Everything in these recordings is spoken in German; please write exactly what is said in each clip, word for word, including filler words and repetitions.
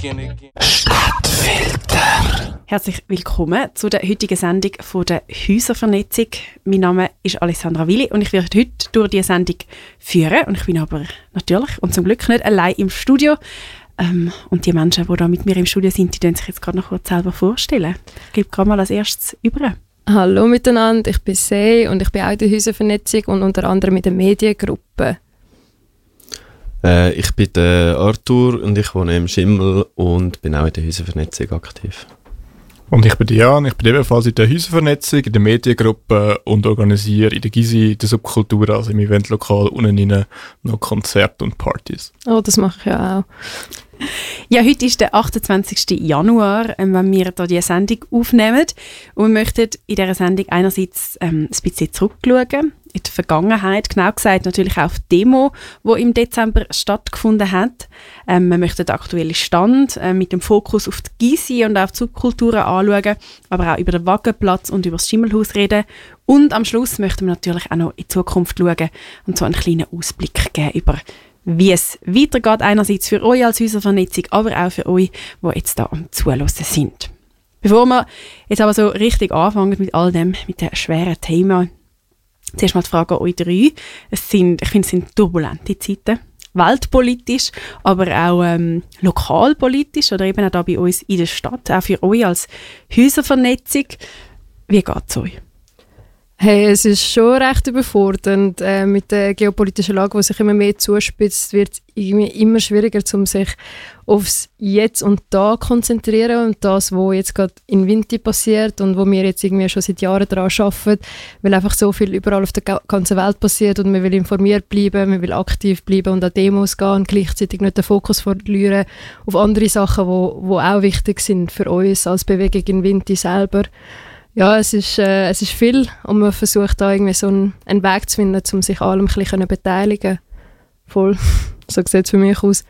again, again. Stadtfilter. Herzlich willkommen zu der heutigen Sendung von der Häuservernetzung. Mein Name ist Alessandra Willi und ich werde heute durch diese Sendung führen. Und ich bin aber natürlich und zum Glück nicht allein im Studio. Ähm, und die Menschen, die da mit mir im Studio sind, die können sich jetzt gerade noch kurz selber vorstellen. Ich gebe gerade mal als erstes über. Hallo miteinander, ich bin Sei und ich bin auch in der Häuservernetzung und unter anderem in der Mediengruppe. Äh, ich bin der Arthur und ich wohne im Schimmel und bin auch in der Häuservernetzung aktiv. Und ich bin Jan, ich bin ebenfalls in der Häuservernetzung, in der Mediengruppe und organisiere in der Gysi, in der Subkultur, also im Eventlokal, unten noch Konzerte und Partys. Oh, das mache ich ja auch. Ja, heute ist der achtundzwanzigsten Januar, ähm, wenn wir hier diese Sendung aufnehmen. Und wir möchten in dieser Sendung einerseits ähm, ein bisschen zurückschauen, in die Vergangenheit, genau gesagt natürlich auch auf die Demo, die im Dezember stattgefunden hat. Ähm, wir möchten den aktuellen Stand äh, mit dem Fokus auf die Gysi und auf die Subkulturen anschauen, aber auch über den Wagenplatz und über das Schimmelhaus reden. Und am Schluss möchten wir natürlich auch noch in die Zukunft schauen und so einen kleinen Ausblick geben über wie es weitergeht, einerseits für euch als Häuservernetzung, aber auch für euch, die jetzt da am Zuhören sind. Bevor wir jetzt aber so richtig anfangen mit all dem, mit dem schweren Thema, zuerst mal die Frage an euch drei. Es sind, ich finde, es sind turbulente Zeiten, weltpolitisch, aber auch ähm, lokalpolitisch oder eben auch da bei uns in der Stadt, auch für euch als Häuservernetzung. Wie geht es euch? Hey, es ist schon recht überfordernd. Äh, mit der geopolitischen Lage, die sich immer mehr zuspitzt, wird es irgendwie immer schwieriger, um sich aufs Jetzt und Da konzentrieren und das, was jetzt gerade in Vinti passiert und wo wir jetzt irgendwie schon seit Jahren daran arbeiten, weil einfach so viel überall auf der ganzen Welt passiert und man will informiert bleiben, man will aktiv bleiben und an Demos gehen und gleichzeitig nicht den Fokus verlieren auf andere Sachen, die wo, wo auch wichtig sind für uns als Bewegung in Vinti selber. Ja, es ist, äh, es ist viel und man versucht da irgendwie so einen, einen Weg zu finden, um sich allem ein bisschen beteiligen. Voll. So sieht es für mich aus.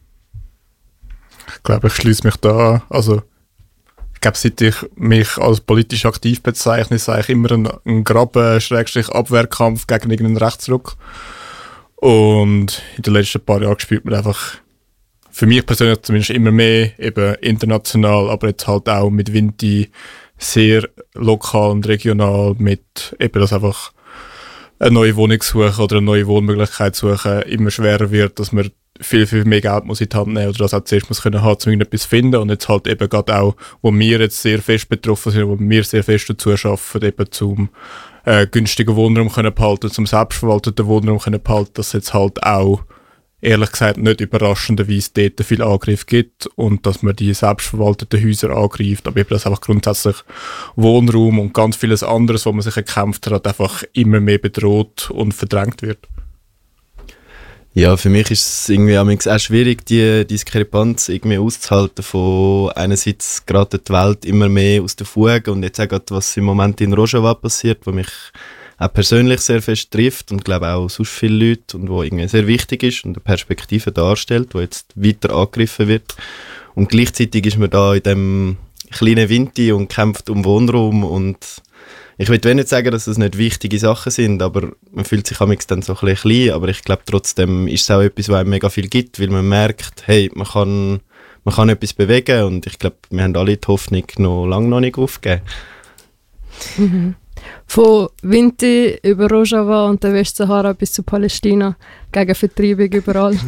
Ich glaube, ich schließe mich da an. Also, ich glaube, seit ich mich als politisch aktiv bezeichne, sage ich immer einen, einen Graben-Abwehrkampf gegen irgendeinen Rechtsruck. Und in den letzten paar Jahren spürt man einfach, für mich persönlich zumindest immer mehr, eben international, aber jetzt halt auch mit Vinti, sehr lokal und regional mit eben, dass einfach eine neue Wohnung suchen oder eine neue Wohnmöglichkeit suchen immer schwerer wird, dass man viel, viel mehr Geld muss in die Hand nehmen oder das auch zuerst muss können haben, um irgendetwas zu finden. Und jetzt halt eben gerade auch, wo wir jetzt sehr fest betroffen sind, wo wir sehr fest dazu arbeiten, eben zum äh, günstigen Wohnraum können behalten, zum selbstverwalteten Wohnraum können behalten, dass es jetzt halt auch ehrlich gesagt nicht überraschenderweise dort viel Angriff gibt und dass man die selbstverwalteten Häuser angreift, aber eben dass einfach grundsätzlich Wohnraum und ganz vieles anderes, wo man sich erkämpft hat, einfach immer mehr bedroht und verdrängt wird. Ja, für mich ist es irgendwie auch schwierig, die Diskrepanz irgendwie auszuhalten von einerseits gerade die Welt immer mehr aus der Fuge und jetzt auch gerade, was im Moment in Rojava passiert, wo mich auch persönlich sehr fest trifft und glaube auch sonst viele Leute und wo irgendwie sehr wichtig ist und eine Perspektive darstellt, die jetzt weiter angegriffen wird. Und gleichzeitig ist man da in dem kleinen Vinti und kämpft um Wohnraum und ich will nicht sagen, dass das nicht wichtige Sachen sind, aber man fühlt sich manchmal dann so ein bisschen klein, aber ich glaube trotzdem ist es auch etwas, was einem mega viel gibt, weil man merkt, hey, man kann, man kann etwas bewegen und ich glaube, wir haben alle die Hoffnung noch lange noch nicht aufgegeben. Mhm. Von Vinti über Rojava und der Westsahara bis zu Palästina, gegen Vertreibung überall.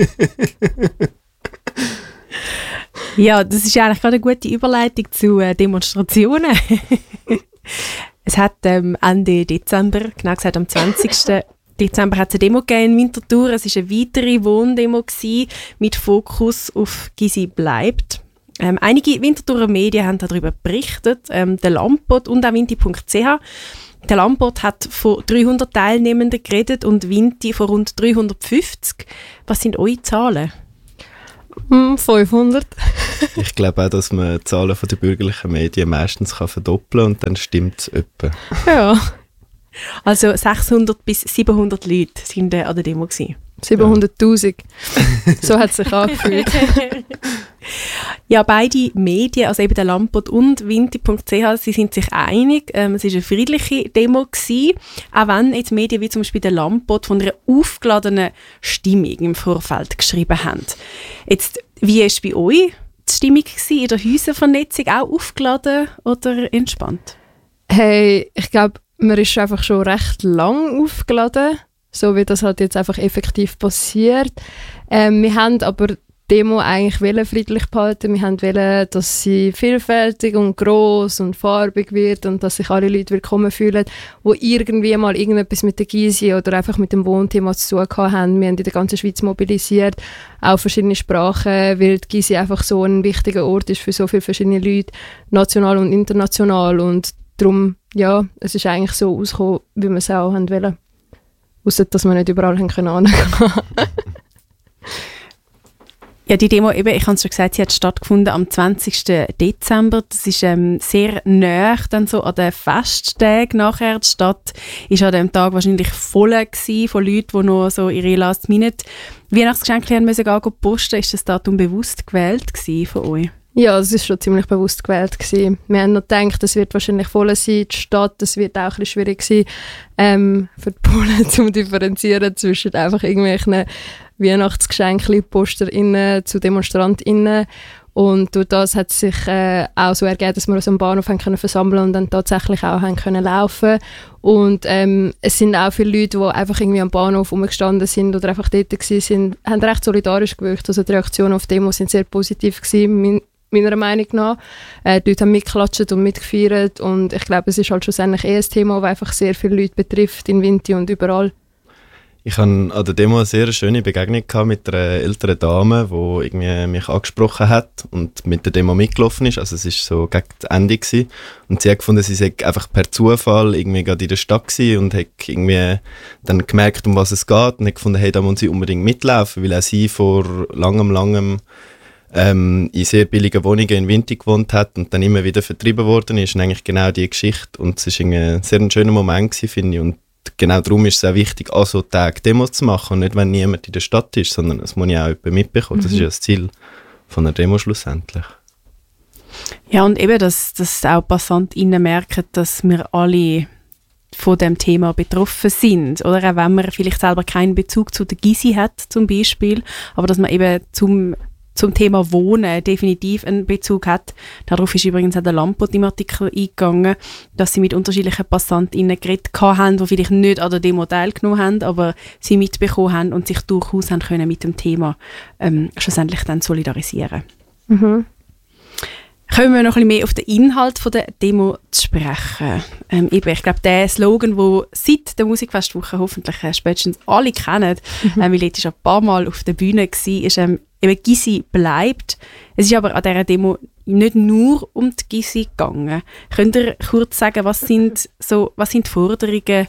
Ja, das ist eigentlich gerade eine gute Überleitung zu äh, Demonstrationen. Es hat ähm, Ende Dezember, genau gesagt am zwanzigsten Dezember, hat es eine Demo gegeben in Winterthur. Es war eine weitere Wohndemo gewesen, mit Fokus auf Gysi bleibt. Ähm, einige Winterthurer Medien haben darüber berichtet, ähm, der Lampot und auch Vinti punkt c h. Der Lampot hat von dreihundert Teilnehmenden geredet und Vinti von rund dreihundertfünfzig. Was sind eure Zahlen? Hm, fünfhundert. Ich glaube auch, dass man die Zahlen der bürgerlichen Medien meistens kann verdoppeln und dann stimmt es etwa. Ja. Also sechshundert bis siebenhundert Leute waren äh, an der Demo gewesen. siebenhunderttausend. So hat es sich angefühlt. Ja, beide Medien, also eben der Lampot und Vinti punkt c h, sie sind sich einig. Ähm, es war eine friedliche Demo gewesen, auch wenn jetzt Medien wie zum Beispiel der Lampot von einer aufgeladenen Stimmung im Vorfeld geschrieben haben. Jetzt, wie ist es bei euch? die Stimmung gewesen in der Häuservernetzung? Auch aufgeladen oder entspannt? Hey, ich glaube, man ist einfach schon recht lang aufgeladen, so wie das halt jetzt einfach effektiv passiert. Ähm, wir haben aber die Demo eigentlich wollen friedlich behalten. Wir haben wollen, dass sie vielfältig und gross und farbig wird und dass sich alle Leute willkommen fühlen, die irgendwie mal irgendetwas mit der Gysi oder einfach mit dem Wohnthema zu tun haben. Wir haben in der ganzen Schweiz mobilisiert, auch verschiedene Sprachen, weil die Gysi einfach so ein wichtiger Ort ist für so viele verschiedene Leute, national und international. Und darum, ja, es ist eigentlich so ausgekommen, wie wir es auch haben wollen. Ausser, dass wir nicht überall hin können. Ja, die Demo, eben, ich habe es schon gesagt, sie hat stattgefunden am zwanzigsten Dezember. Das ist ähm, sehr nahe dann so an den Festtagen nachher. Die Stadt war an diesem Tag wahrscheinlich voll gewesen von Leuten, die noch so ihre Last-Minute-Weihnachtsgeschenke haben müssen gehen posten. Ist das Datum bewusst gewählt gewesen von euch? Ja, es war schon ziemlich bewusst gewählt gewesen. Wir haben noch gedacht, es wird wahrscheinlich voll sein, die Stadt, es wird auch ein bisschen schwierig sein, ähm, für die Polen zu differenzieren zwischen einfach irgendwelchen Weihnachtsgeschenken, PosterInnen zu DemonstrantInnen. Und durch das hat es sich äh, auch so ergeben, dass wir uns am Bahnhof haben können versammeln und dann tatsächlich auch haben können laufen. Und ähm, es sind auch viele Leute, die einfach irgendwie am Bahnhof rumgestanden sind oder einfach dort gewesen sind, haben recht solidarisch gewirkt. Also die Reaktionen auf die Demo sind sehr positiv gewesen, meiner Meinung nach. Äh, die Leute haben mitgeklatscht und mitgefeiert und ich glaube, es ist halt schlussendlich eh ein Thema, das einfach sehr viele Leute betrifft, in Vinti und überall. Ich hatte an der Demo eine sehr schöne Begegnung mit einer älteren Dame, die irgendwie mich angesprochen hat und mit der Demo mitgelaufen ist. Also es war so gegen das Ende gewesen. Und sie hat gefunden, sie sei einfach per Zufall irgendwie gerade in der Stadt gewesen und hat irgendwie dann gemerkt, um was es geht und hat gefunden, hey, da muss sie unbedingt mitlaufen, weil auch sie vor langem, langem ähm, in sehr billigen Wohnungen in Vinti gewohnt hat und dann immer wieder vertrieben worden ist. Und eigentlich genau die Geschichte. Und es war irgendwie ein sehr schöner Moment gewesen, finde ich. Und genau darum ist es auch wichtig, an so Tagen Demos zu machen und nicht, wenn niemand in der Stadt ist, sondern es muss ja auch jemand mitbekommen. Mhm. Das ist ja das Ziel von einer Demo schlussendlich. Ja, und eben, dass, dass auch PassantInnen merken, dass wir alle von dem Thema betroffen sind. Oder auch wenn man vielleicht selber keinen Bezug zu der Gysi hat, zum Beispiel, aber dass man eben zum zum Thema Wohnen definitiv einen Bezug hat. Darauf ist übrigens auch der Lampot im Artikel eingegangen, dass sie mit unterschiedlichen PassantInnen geredet haben, die vielleicht nicht an der Demo teilgenommen haben, aber sie mitbekommen haben und sich durchaus haben können mit dem Thema ähm, schlussendlich dann solidarisieren. Mhm. Kommen wir noch ein bisschen mehr auf den Inhalt von der Demo zu sprechen. Ähm, eben, ich glaube, der Slogan, den seit der Musikfestwoche hoffentlich äh, spätestens alle kennen, mhm. äh, weil jetzt schon ein paar Mal auf der Bühne war, ist ähm, eben «Gysi bleibt». Es ist aber an dieser Demo nicht nur um die Gysi gegangen. Könnt ihr kurz sagen, was sind, so, was sind die Forderungen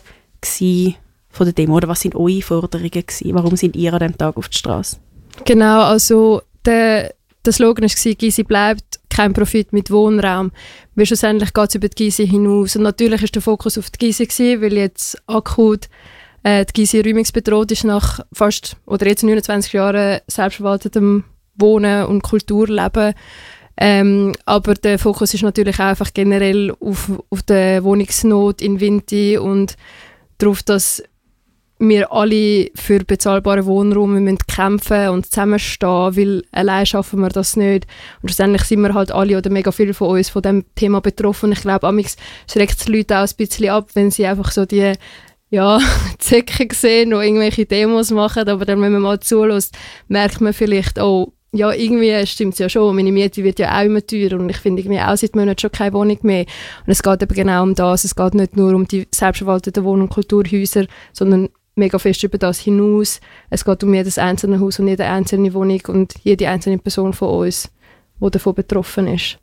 von der Demo oder was sind eure Forderungen gewesen? Warum sind ihr an diesem Tag auf der Straße? Genau, also der, der Slogan war «Gysi bleibt, kein Profit mit Wohnraum». Weil schlussendlich geht es über die Gysi hinaus. Und natürlich war der Fokus auf die Gysi gewesen, weil jetzt akut äh, die Gysi räumungsbedroht ist nach fast, oder jetzt neunundzwanzig Jahren selbstverwaltetem Wohnen und Kulturleben. Ähm, aber der Fokus ist natürlich auch einfach generell auf, auf der Wohnungsnot in Vinti und darauf, dass wir alle für bezahlbaren Wohnraum wir müssen kämpfen und zusammenstehen, weil allein schaffen wir das nicht. Und schlussendlich sind wir halt alle oder mega viele von uns von diesem Thema betroffen. Und ich glaube, amigs schreckt es die Leute auch ein bisschen ab, wenn sie einfach so die ja, Zecke sehen, die irgendwelche Demos machen. Aber dann, wenn man mal zulässt, merkt man vielleicht, oh, ja, irgendwie stimmt es ja schon. Meine Miete wird ja auch immer teurer und ich finde irgendwie auch seit Monaten schon keine Wohnung mehr. Und es geht eben genau um das. Es geht nicht nur um die selbstverwalteten Wohn- und Kulturhäuser, sondern mega fest über das hinaus. Es geht um jedes einzelne Haus und jede einzelne Wohnung und jede einzelne Person von uns, die davon betroffen ist.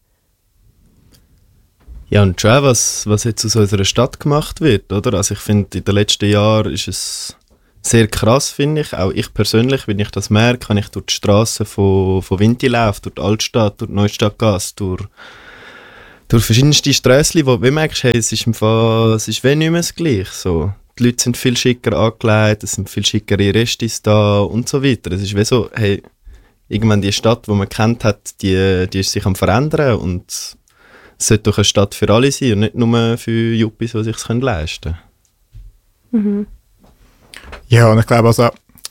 Ja, und schon was, was jetzt aus unserer Stadt gemacht wird, oder? Also ich finde, in den letzten Jahren ist es sehr krass, finde ich. Auch ich persönlich, wenn ich das merke, wenn ich durch die Strassen von, von Vinti laufe, durch die Altstadt, durch die Neustadtgasse, durch, durch verschiedenste Strässchen, wo du merkst, hey, es ist im Fall, es ist wenig nicht mehr das Gleiche, so. Die Leute sind viel schicker angelegt, es sind viel schickere Restis da und so weiter. Es ist wie so, hey, irgendwann die Stadt, die man kennt hat, die, die ist sich am verändern und es sollte doch eine Stadt für alle sein und nicht nur für Juppis, die sich es leisten können. Mhm. Ja, und ich glaube, also,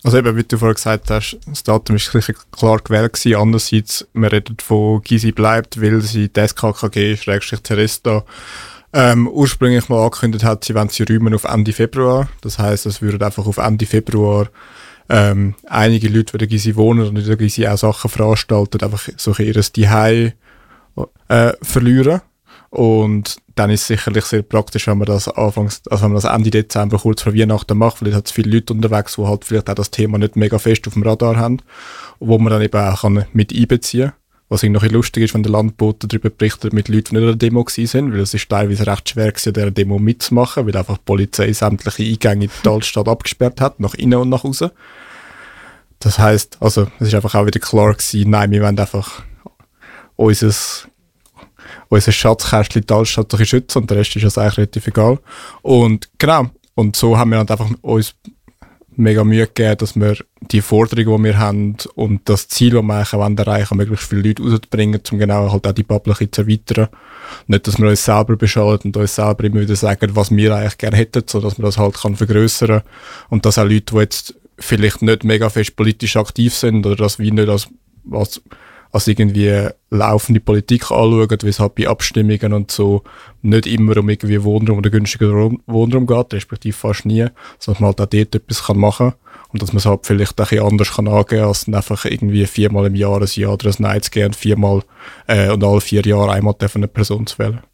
Also eben, wie du vorhin gesagt hast, das Datum war sicher klar gewählt gewesen. Andererseits, wir reden von Gysi bleibt, weil sie die S K K G, Schrägstrich Teresta, ähm, ursprünglich mal angekündigt hat, sie wollen sie räumen auf Ende Februar. Das heisst, es würden einfach auf Ende Februar ähm, einige Leute, die in Gysi wohnen und in der Gysi auch Sachen veranstalten, einfach so ihr Zuhause äh, verlieren. Und dann ist es sicherlich sehr praktisch, wenn man das anfangs, also wenn man das Ende Dezember kurz vor Weihnachten macht, weil es hat viele Leute unterwegs, die halt vielleicht auch das Thema nicht mega fest auf dem Radar haben, wo man dann eben auch kann mit einbeziehen kann. Was irgendwie noch lustig ist, wenn der Landbote darüber berichtet mit Leuten, die nicht an der Demo waren, weil es ist teilweise recht schwer gewesen, an dieser Demo mitzumachen, weil einfach die Polizei sämtliche Eingänge in die Altstadt abgesperrt hat, nach innen und nach außen. Das heisst, also es ist einfach auch wieder klar gewesen, nein, wir wollen einfach unser unser Schatzkästchen die Altstadt schützen und der Rest ist uns eigentlich relativ egal. Und genau, und so haben wir halt einfach uns mega Mühe gegeben, dass wir die Forderung, die wir haben und das Ziel, das wir eigentlich auch erreichen wollen, möglichst viele Leute rauszubringen, um genau halt auch die Bubble zu erweitern. Nicht, dass wir uns selber beschaden und uns selber immer wieder sagen, was wir eigentlich gerne hätten, sodass man das halt kann vergrössern und dass auch Leute, die jetzt vielleicht nicht mega fest politisch aktiv sind oder das wie nicht als, als als irgendwie laufende Politik anschauen, wie es halt bei Abstimmungen und so nicht immer um irgendwie Wohnraum oder günstigen Wohnraum geht, respektive fast nie, sondern man halt auch dort etwas machen kann und dass man es halt vielleicht ein bisschen anders kann angehen kann, als einfach irgendwie viermal im Jahr ein Ja oder ein Nein zu geben und viermal äh, und alle vier Jahre einmal eine Person zu wählen.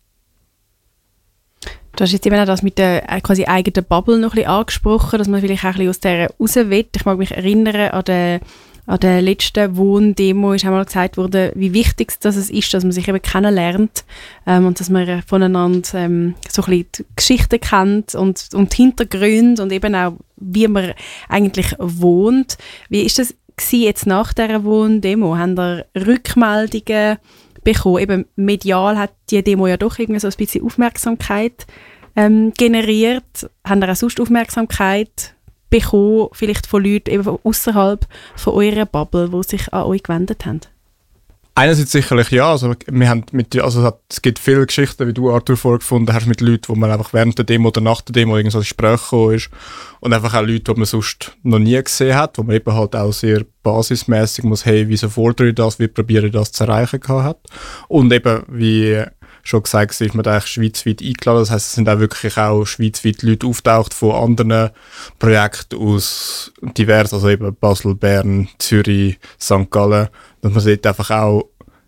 Du hast jetzt eben auch das mit der quasi eigenen Bubble noch ein bisschen angesprochen, dass man vielleicht auch ein bisschen aus der raus will. Ich mag mich erinnern an den An der letzten Wohndemo ist einmal gesagt worden, wie wichtig das ist, dass man sich eben kennenlernt ähm, und dass man voneinander ähm, so ein bisschen die Geschichten kennt und, und die Hintergründe und eben auch, wie man eigentlich wohnt. Wie ist das gewesen jetzt nach dieser Wohndemo? Haben da Rückmeldungen bekommen? Eben medial hat die Demo ja doch irgendwie so ein bisschen Aufmerksamkeit ähm, generiert. Haben da auch sonst Aufmerksamkeit bekommen, vielleicht von Leuten eben außerhalb von eurer Bubble, die sich an euch gewendet haben? Einerseits sicherlich ja, also wir haben mit, also es gibt viele Geschichten, wie du, Arthur, vorgefunden hast, mit Leuten, wo man einfach während der Demo oder nach der Demo irgend so ein Gespräch gekommen ist und einfach auch Leute, die man sonst noch nie gesehen hat, wo man eben halt auch sehr basismäßig muss, hey, wieso fordere ich das, wie probiere ich das zu erreichen hat. Und eben, wie schon gesagt, ist man eigentlich schweizweit eingeladen. Das heisst, es sind auch wirklich auch schweizweit Leute auftaucht von anderen Projekten aus divers, also eben Basel, Bern, Zürich, Sankt Gallen, dass man dort einfach auch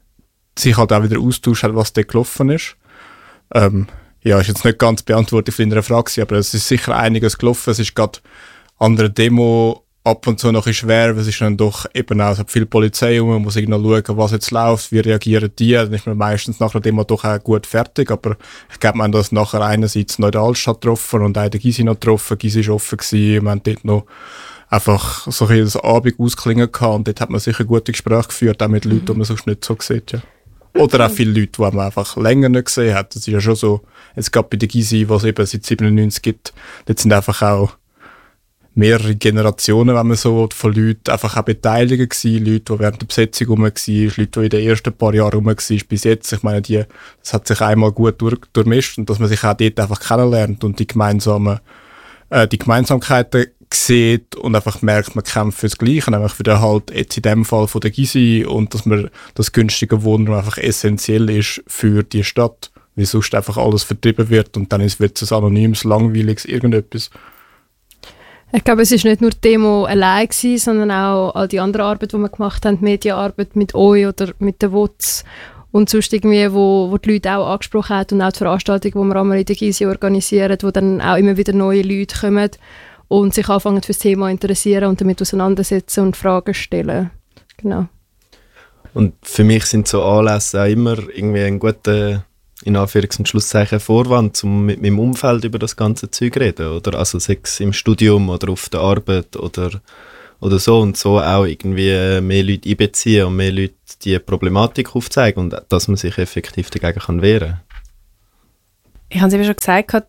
sich halt auch wieder austauscht hat, was dort gelaufen ist. Ähm, ja, ist jetzt nicht ganz beantwortet von deiner Frage, aber es ist sicher einiges gelaufen. Es ist gerade an der Demo ab und zu noch schwer, weil es ist dann doch eben auch, es hat viel Polizei rum, man muss irgendwie schauen, was jetzt läuft, wie reagieren die, dann ist man meistens nach der Demo doch auch gut fertig, aber ich glaube, man hat das nachher einerseits noch in der Altstadt getroffen und auch in der Gysi noch getroffen, Gysi war offen gewesen, wir haben dort noch einfach so ein das Abend ausklingen gehabt und dort hat man sicher gute Gespräche geführt, auch mit Leuten, die man sonst nicht so sieht, ja. Oder auch viele Leute, die man einfach länger nicht gesehen hat, das ist ja schon so, jetzt gerade bei der Gysi, was es eben seit siebenundneunzig gibt, dort sind einfach auch mehrere Generationen, wenn man so von Leuten einfach auch beteiligt gewesen, Leute, die während der Besetzung rum waren, Leute, die in den ersten paar Jahren rum waren, bis jetzt. Ich meine, die, das hat sich einmal gut durch, durchmischt und dass man sich auch dort einfach kennenlernt und die gemeinsamen, äh, die Gemeinsamkeiten sieht und einfach merkt, man kämpft für das Gleiche, nämlich für den halt jetzt in dem Fall von der Gysi und dass man das günstige Wohnraum einfach essentiell ist für die Stadt, weil sonst einfach alles vertrieben wird und dann ist, wird es ein anonymes, langweiliges irgendetwas. Ich glaube, es war nicht nur die Demo allein gewesen, sondern auch all die andere Arbeit, die wir gemacht haben, die Medienarbeit mit euch oder mit den W O Ts und sonst irgendwie, wo, wo die Leute auch angesprochen haben und auch die Veranstaltungen, die wir einmal in der Gysi organisieren, wo dann auch immer wieder neue Leute kommen und sich anfangen für das Thema interessieren und damit auseinandersetzen und Fragen stellen. Genau. Und für mich sind so Anlässe auch immer irgendwie ein guter, in Anführungs- und Schlusszeichen, Vorwand, um mit meinem Umfeld über das ganze Zeug zu reden, oder? Also sei es im Studium oder auf der Arbeit oder, oder so und so auch irgendwie mehr Leute einbeziehen und mehr Leute die Problematik aufzeigen und dass man sich effektiv dagegen kann wehren kann. Ich habe es eben schon gesagt,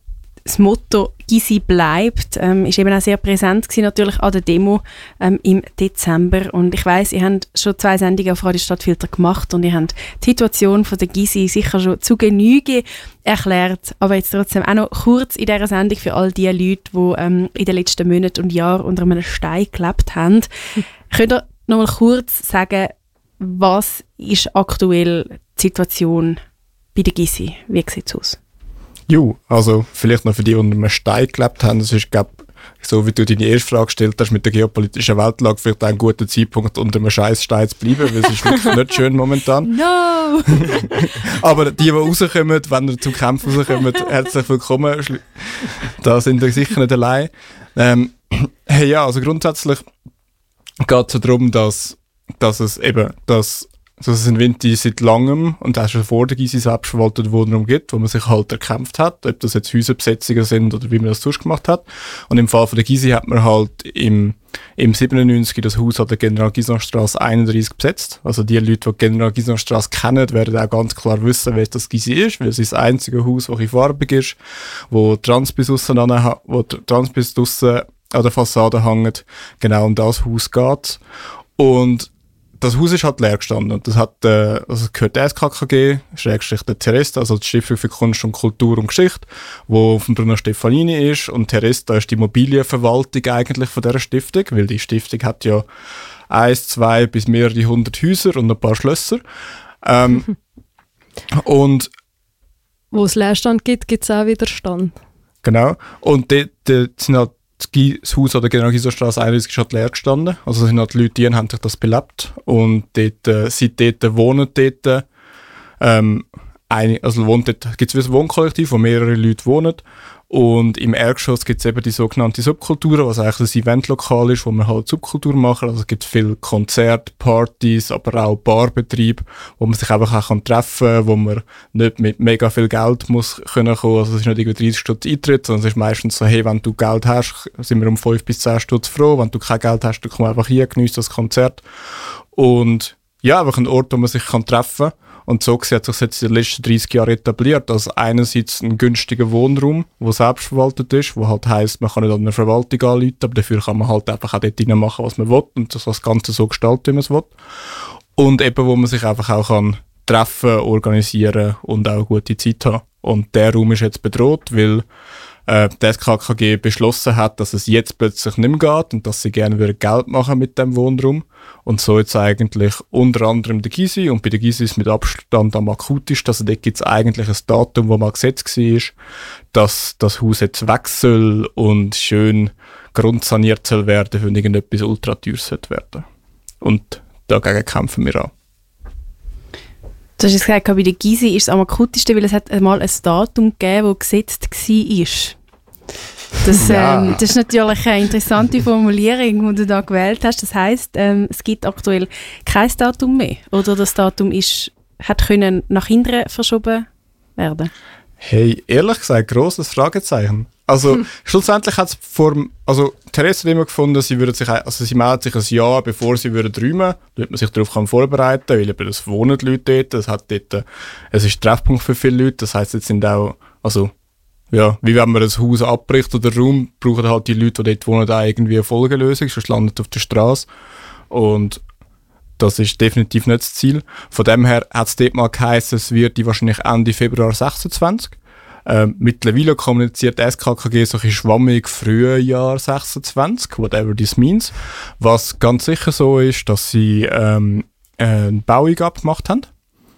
das Motto «Gysi bleibt» ähm, ist eben auch sehr präsent gewesen, natürlich an der Demo ähm, im Dezember. Und ich weiss, ihr habt schon zwei Sendungen auf Radio Stadtfilter gemacht und ihr habt die Situation von der Gysi sicher schon zu Genüge erklärt. Aber jetzt trotzdem auch noch kurz in dieser Sendung für all die Leute, die ähm, in den letzten Monaten und Jahren unter einem Stein gelebt haben. Könnt ihr noch mal kurz sagen, was ist aktuell die Situation bei der Gysi? Wie sieht es aus? Jo, also vielleicht noch für die, die unter einem Stein gelebt haben, das ist, glaube so wie du deine erste Frage gestellt hast, mit der geopolitischen Weltlage vielleicht auch ein guter Zeitpunkt, unter einem scheiß Stein zu bleiben, weil es ist wirklich nicht schön momentan. No! Aber die, die rauskommen, wenn ihr zum Kämpfen rauskommen, herzlich willkommen. Da sind wir sicher nicht allein. Ähm, hey, ja, also grundsätzlich geht es so darum, dass, dass es eben, dass Also es sind Winter seit langem und auch schon vor der Gysi selbstverwalteten Wohnraum gibt, wo man sich halt erkämpft hat, ob das jetzt Häuserbesetzungen sind oder wie man das sonst gemacht hat. Und im Fall von der Gysi hat man halt im, im siebenundneunzig das Haus an der General-Gisons-Strasse einunddreißig besetzt. Also die Leute, die General-Gisons-Strasse kennen, werden auch ganz klar wissen, wer das Gysi ist, weil es ist das einzige Haus, das farbig ist, wo Transbis aussen an, wo Transbis draussen an der Fassade hängt. Genau um das Haus geht. Und das Haus ist halt leer gestanden und das hat, äh, also gehört der S K K G, Schrägstrich der Teresta, also die Stiftung für Kunst und Kultur und Geschichte, wo von Bruno Stefanini ist, und Teresta ist die Immobilienverwaltung eigentlich von dieser Stiftung, weil die Stiftung hat ja eins, zwei bis mehrere hundert Häuser und ein paar Schlösser. Ähm, und wo es Leerstand gibt, gibt es auch Widerstand. Genau, und dort, dort sind halt das Haus an der General-Gisons-Strasse einunddreißig ist halt leer gestanden. Also sind halt Leute, die haben sich das belebt. Und dort, äh, seit dort wohnen dort, ähm, eine, also wohnt dort, gibt es ein Wohnkollektiv, wo mehrere Leute wohnen. Und im Erdgeschoss gibt es eben die sogenannte Subkultur, was eigentlich ein Eventlokal ist, wo man halt Subkultur machen. Also es gibt viele Konzerte, Partys, aber auch Barbetriebe, wo man sich einfach auch kann treffen kann, wo man nicht mit mega viel Geld muss können kommen. Also es ist nicht irgendwie dreißig Stutz Eintritt, sondern es ist meistens so, hey, wenn du Geld hast, sind wir um fünf bis zehn Stutz froh. Wenn du kein Geld hast, dann komm einfach hier, genieß das Konzert. Und ja, einfach ein Ort, wo man sich kann treffen kann. Und so hat sich jetzt in den letzten dreißig Jahren etabliert, als einerseits ein günstiger Wohnraum, der selbstverwaltet ist, wo halt heisst, man kann nicht an eine Verwaltung anrufen, aber dafür kann man halt einfach auch dort rein machen, was man will und das Ganze so gestalten, wie man es will. Und eben, wo man sich einfach auch kann treffen, organisieren und auch eine gute Zeit haben. Und der Raum ist jetzt bedroht, weil äh, die S K K G beschlossen hat, dass es jetzt plötzlich nicht mehr geht und dass sie gerne wieder Geld machen mit dem Wohnraum. Und so jetzt eigentlich unter anderem der Gysi, und bei der Gysi ist es mit Abstand am akutesten, also dort gibt es eigentlich ein Datum, wo mal gesetzt war, dass das Haus jetzt weg soll und schön grundsaniert soll werden, wenn irgendetwas ultra teuer sollte werden. Und dagegen kämpfen wir an. Du hast jetzt gesagt, bei der Gysi ist es am akutesten, weil es hat einmal ein Datum gegeben, das gesetzt war. Das, Ja. ähm, das ist natürlich eine interessante Formulierung, die du da gewählt hast. Das heisst, ähm, es gibt aktuell kein Datum mehr. Oder das Datum ist, hat können nach hinten verschoben werden. Hey, ehrlich gesagt, grosses Fragezeichen. Also, schlussendlich hat es vor, also, Theresa hat immer gefunden, sie würde sich, also, sie meldet sich ein Jahr, bevor sie würde räumen, damit man sich darauf kann vorbereiten kann, weil eben das wohnen die Leute dort, es hat dort, es ist Treffpunkt für viele Leute, das heisst, jetzt sind auch, also, ja, wie wenn man ein Haus abbricht oder Raum, brauchen halt die Leute, die dort wohnen, auch irgendwie eine Folgelösung, sonst landet auf der Straße. Und das ist definitiv nicht das Ziel. Von dem her hat es dort mal geheißen, es wird die wahrscheinlich Ende Februar sechsundzwanzig. Ähm, mittlerweile kommuniziert S K K G so ein bisschen schwammig Frühjahr sechsundzwanzig, whatever this means. Was ganz sicher so ist, dass sie ähm, eine Baueingabe gemacht haben.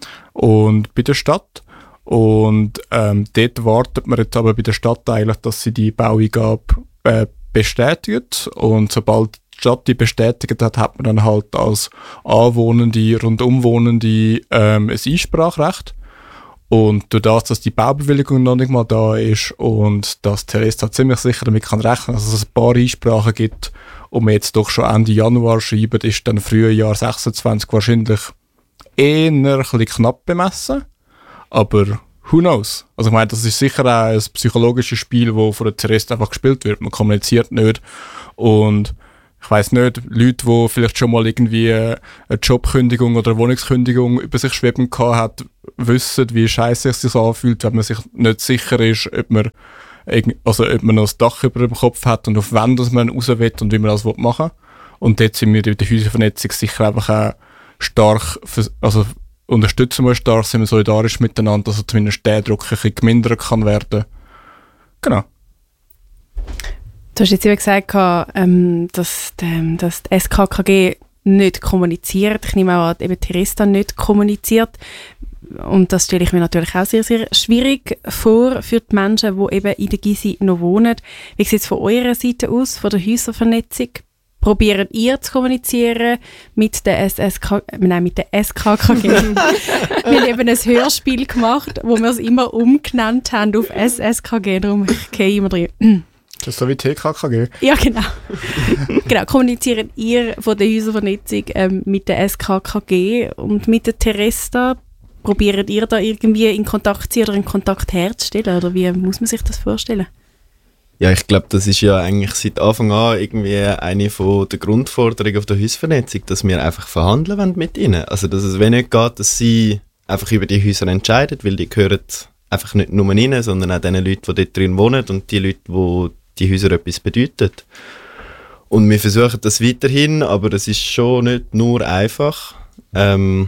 Und bei der Stadt. Und ähm, dort wartet man jetzt aber bei der Stadt eigentlich, dass sie die Baueingabe äh, bestätigt. Und sobald die Stadt die bestätigt hat, hat man dann halt als Anwohnende, Rundumwohnende ähm, ein Einsprachrecht. Und durch das, dass die Baubewilligung noch nicht mal da ist und dass Teresa ziemlich sicher damit kann rechnen, dass es ein paar Einsprachen gibt und wir jetzt doch schon Ende Januar schreiben, ist dann Frühjahr sechsundzwanzig wahrscheinlich eher ein bisschen knapp bemessen. Aber who knows? Also ich meine, das ist sicher auch ein psychologisches Spiel, das von der Teresa einfach gespielt wird. Man kommuniziert nicht. Und ich weiss nicht, Leute, die vielleicht schon mal irgendwie eine Jobkündigung oder eine Wohnungskündigung über sich schweben gehabt hat, wissen, wie scheiße es sich anfühlt, wenn man sich nicht sicher ist, ob man also ob man noch das Dach über dem Kopf hat und auf wen dass man raus will und wie man das machen will. Und dort sind wir in der Häuservernetzung sicher einfach auch stark, also unterstützen wir stark, sind wir solidarisch miteinander, dass zumindest der Druck ein bisschen gemindert kann werden. Genau. Du hast jetzt eben gesagt, ähm, dass, die, dass die S K K G nicht kommuniziert. Ich nehme auch an, eben Theresa nicht kommuniziert. Und das stelle ich mir natürlich auch sehr, sehr schwierig vor für die Menschen, die eben in der Gysi noch wohnen. Wie sieht es von eurer Seite aus, von der Häuservernetzung? Probiert ihr zu kommunizieren mit der, S S K, nein, mit der S K K G? Wir haben eben ein Hörspiel gemacht, wo wir es immer umgenannt haben auf S S K G, darum gehe ich immer drin. Das ist so wie T K K G? Ja, genau. Genau, kommuniziert ihr von der Häuservernetzung ähm, mit der S K K G und mit der Theresa? Probiert ihr da irgendwie in Kontakt zu oder in Kontakt herzustellen? Oder wie muss man sich das vorstellen? Ja, ich glaube, das ist ja eigentlich seit Anfang an irgendwie eine von der Grundforderungen auf der Hausvernetzung, dass wir einfach verhandeln wollen mit ihnen. Also, dass es wenn nicht geht, dass sie einfach über die Häuser entscheiden, weil die gehören einfach nicht nur ihnen, sondern auch den Leuten, die dort drin wohnen und die Leute, die die Häuser etwas bedeuten. Und wir versuchen das weiterhin, aber es ist schon nicht nur einfach. Ähm,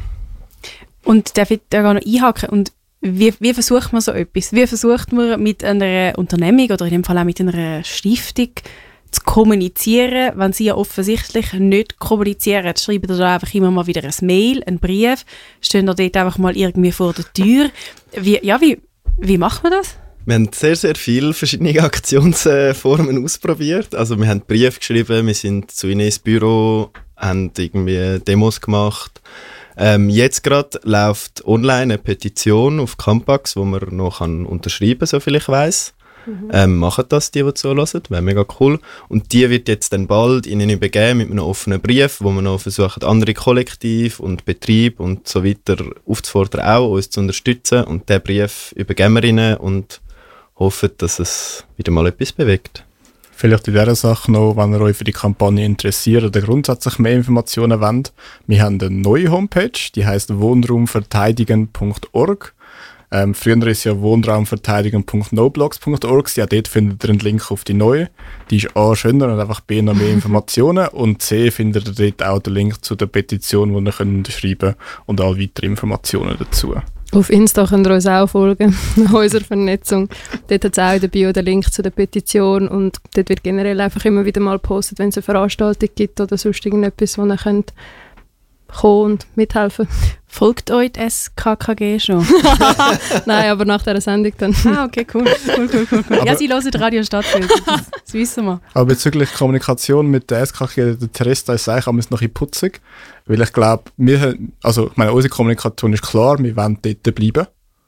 Und darf ich da noch einhaken? Und wie, wie versucht man so etwas? Wie versucht man mit einer Unternehmung oder in dem Fall auch mit einer Stiftung zu kommunizieren, wenn sie ja offensichtlich nicht kommunizieren? Schreiben da einfach immer mal wieder ein Mail, einen Brief, stehen da dort einfach mal irgendwie vor der Tür. Wie, ja, wie, wie macht man das? Wir haben sehr, sehr viele verschiedene Aktionsformen ausprobiert. Also wir haben Briefe geschrieben, wir sind zu ihnen ins Büro, haben irgendwie Demos gemacht. Ähm, jetzt gerade läuft online eine Petition auf Campax, wo man noch kann unterschreiben kann, soviel ich weiss. Mhm. Ähm, machen das die, die zuhören, wäre mega cool. Und die wird jetzt dann bald Ihnen übergeben mit einem offenen Brief, wo wir noch versuchen, andere Kollektive und Betriebe und so weiter aufzufordern, auch uns zu unterstützen. Und diesen Brief übergeben wir Ihnen und hoffen, dass es wieder mal etwas bewegt. Vielleicht in dieser Sache noch, wenn ihr euch für die Kampagne interessiert oder grundsätzlich mehr Informationen wollt. Wir haben eine neue Homepage, die heisst wohnraumverteidigen punkt org. Ähm, früher war es ja wohnraumverteidigen punkt noblogs punkt org. Ja, dort findet ihr einen Link auf die neue. Die ist A, schöner und einfach B, noch mehr Informationen. Und C, findet ihr dort auch den Link zu der Petition, die ihr könnt schreiben und all weitere Informationen dazu. Auf Insta könnt ihr uns auch folgen, unserer Vernetzung. Dort hat es auch in der Bio den Link zu der Petition und dort wird generell einfach immer wieder mal gepostet, wenn es eine Veranstaltung gibt oder sonst irgendetwas, wo ihr könnt kommen und mithelfen. Folgt euch die S K K G schon? Nein, aber nach dieser Sendung dann. Ah, okay, cool. cool, cool, cool, cool. Ja, sie hören Radio Stadtbild, das, das wissen wir. Aber bezüglich Kommunikation mit der S K K G, der Theresa ist eigentlich noch ein bisschen putzig, weil ich glaube, wir, also ich meine, unsere Kommunikation ist klar, wir wollen dort bleiben